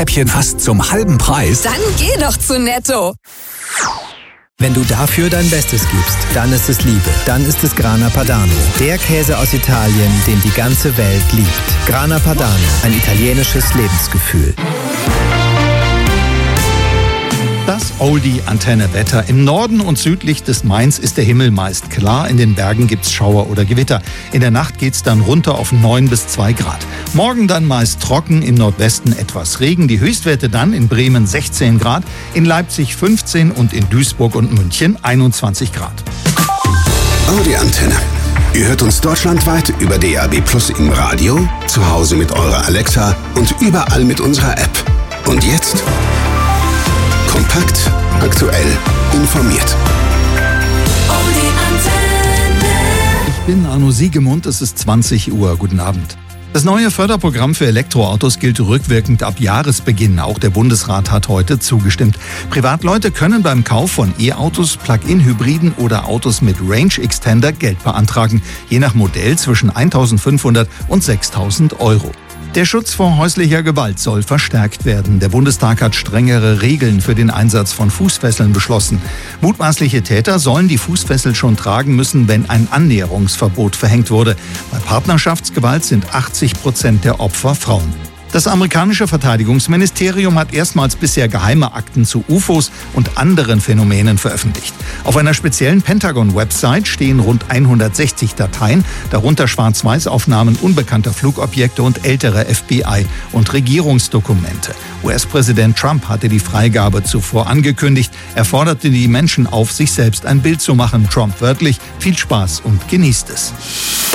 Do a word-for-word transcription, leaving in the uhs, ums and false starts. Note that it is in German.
Häppchen fast zum halben Preis. Dann geh doch zu Netto. Wenn du dafür dein Bestes gibst, dann ist es Liebe. Dann ist es Grana Padano. Der Käse aus Italien, den die ganze Welt liebt. Grana Padano, ein italienisches Lebensgefühl. Das Oldie-Antenne-Wetter. Im Norden und südlich des Mains ist der Himmel meist klar. In den Bergen gibt's Schauer oder Gewitter. In der Nacht geht's dann runter auf neun bis zwei Grad. Morgen dann meist trocken, im Nordwesten etwas Regen. Die Höchstwerte dann in Bremen sechzehn Grad, in Leipzig fünfzehn und in Duisburg und München einundzwanzig Grad. Audi-Antenne. Ihr hört uns deutschlandweit über D A B Plus im Radio, zu Hause mit eurer Alexa und überall mit unserer App. Und jetzt kompakt, aktuell, informiert. Ich bin Arno Siegemund, es ist zwanzig Uhr. Guten Abend. Das neue Förderprogramm für Elektroautos gilt rückwirkend ab Jahresbeginn. Auch der Bundesrat hat heute zugestimmt. Privatleute können beim Kauf von E-Autos, Plug-in-Hybriden oder Autos mit Range Extender Geld beantragen. Je nach Modell zwischen eintausendfünfhundert und sechstausend Euro. Der Schutz vor häuslicher Gewalt soll verstärkt werden. Der Bundestag hat strengere Regeln für den Einsatz von Fußfesseln beschlossen. Mutmaßliche Täter sollen die Fußfessel schon tragen müssen, wenn ein Annäherungsverbot verhängt wurde. Bei Partnerschaftsgewalt sind achtzig Prozent der Opfer Frauen. Das amerikanische Verteidigungsministerium hat erstmals bisher geheime Akten zu U F Os und anderen Phänomenen veröffentlicht. Auf einer speziellen Pentagon-Website stehen rund hundertsechzig Dateien, darunter Schwarz-Weiß-Aufnahmen unbekannter Flugobjekte und ältere F B I- und Regierungsdokumente. U S-Präsident Trump hatte die Freigabe zuvor angekündigt. Er forderte die Menschen auf, sich selbst ein Bild zu machen. Trump wörtlich: Viel Spaß und genießt es.